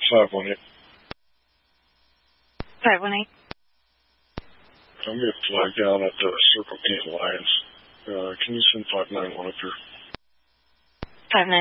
518. 518. I'm going to flag down at the Circle K Alliance. Can you send 591 up here? 591.